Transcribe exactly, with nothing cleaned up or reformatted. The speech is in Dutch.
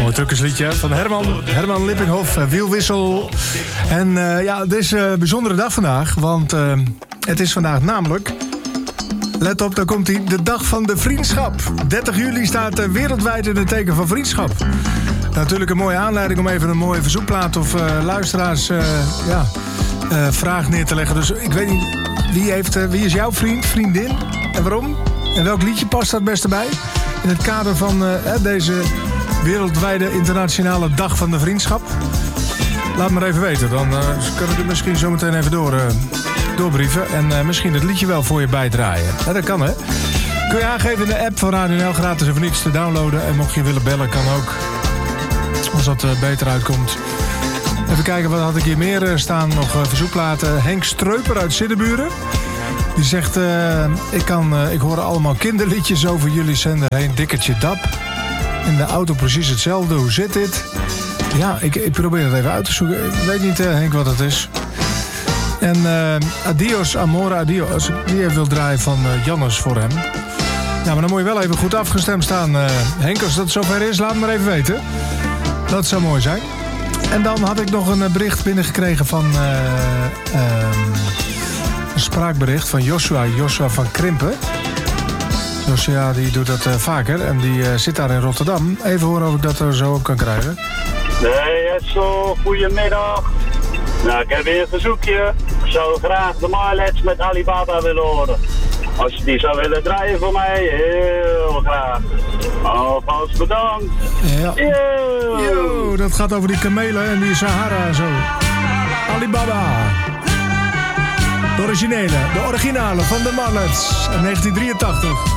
Mooi truckersliedje van Herman. Herman Lippinghoff, uh, Wielwissel. En uh, ja, het is een bijzondere dag vandaag. Want uh, het is vandaag namelijk... Let op, dan komt hij. De dag van de vriendschap. dertig juli staat uh, wereldwijd in het teken van vriendschap. Natuurlijk een mooie aanleiding om even een mooie verzoekplaat of uh, luisteraars uh, ja, uh, vraag neer te leggen. Dus ik weet niet, wie, heeft, uh, wie is jouw vriend, vriendin en waarom? En welk liedje past daar het beste bij? In het kader van uh, deze wereldwijde internationale dag van de vriendschap. Laat maar even weten, dan uh, kan ik het misschien zo meteen even door, uh, doorbrieven. En uh, misschien het liedje wel voor je bijdraaien. Ja, dat kan, hè? Kun je aangeven in de app van Radio N L, gratis en voor niets te downloaden. En mocht je willen bellen, kan ook. Als dat uh, beter uitkomt. Even kijken, wat had ik hier meer uh, staan? Nog uh, verzoekplaten. Henk Streuper uit Siddeburen. Die zegt, uh, ik, kan, uh, ik hoor allemaal kinderliedjes over jullie zender heen. Dikkertje Dap. In de auto precies hetzelfde. Hoe zit dit? Ja, ik, ik probeer het even uit te zoeken. Ik weet niet, uh, Henk, wat het is. En uh, Adios, Amore, Adios. Als ik die even wil draaien van uh, Jannes voor hem. Ja, maar dan moet je wel even goed afgestemd staan. Uh, Henk, als dat zover is, laat me maar even weten. Dat zou mooi zijn. En dan had ik nog een bericht binnengekregen van... Uh, um, een spraakbericht van Joshua. Joshua van Krimpen. Joshua die doet dat uh, vaker. En die uh, zit daar in Rotterdam. Even horen of ik dat er zo op kan krijgen. Nee, zo, goedemiddag. Nou, ik heb weer een verzoekje. Ik zou graag de Marlets met Alibaba willen horen. Als je die zou willen draaien voor mij, heel graag. Alvast bedankt. Ja. Yo. Yo, dat gaat over die kamelen en die Sahara zo. Alibaba. De originele, de originale van de Marlets uit negentien drieëntachtig.